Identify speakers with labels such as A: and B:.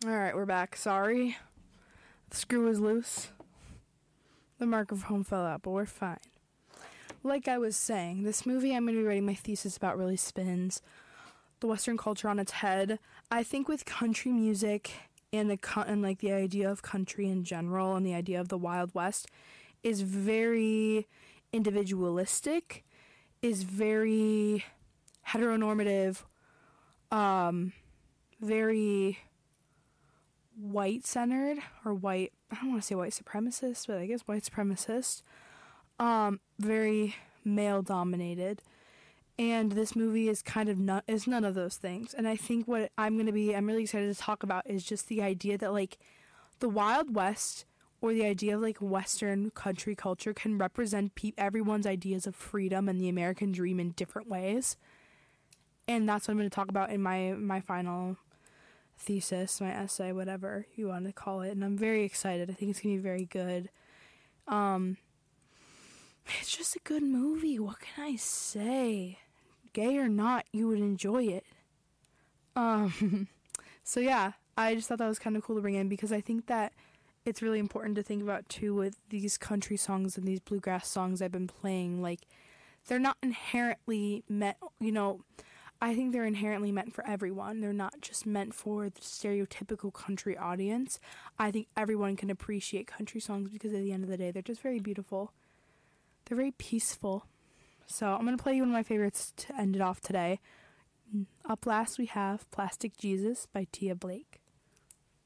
A: Alright, we're back. Sorry. The screw was loose. The microphone fell out, but we're fine. Like I was saying, this movie I'm going to be writing my thesis about really spins the Western culture on its head. I think with country music and the idea of country in general and the idea of the Wild West is very individualistic, is very heteronormative, very white-centered, or white, I don't want to say white supremacist, but I guess white supremacist, very male-dominated, and this movie is kind of is none of those things, and I think what I'm really excited to talk about is just the idea that, like, the Wild West, or the idea of, like, Western country culture can represent everyone's ideas of freedom and the American dream in different ways, and that's what I'm going to talk about in my final thesis, my essay, whatever you want to call it, and I'm very excited. I think it's going to be very good. It's just a good movie. What can I say? Gay or not, you would enjoy it. So yeah, I just thought that was kind of cool to bring in, because I think that it's really important to think about too with these country songs and these bluegrass songs I've been playing. Like, they're not inherently meant, I think they're inherently meant for everyone. They're not just meant for the stereotypical country audience. I think everyone can appreciate country songs because at the end of the day, they're just very beautiful. They're very peaceful. So I'm going to play you one of my favorites to end it off today. Up last we have Plastic Jesus by Tia Blake.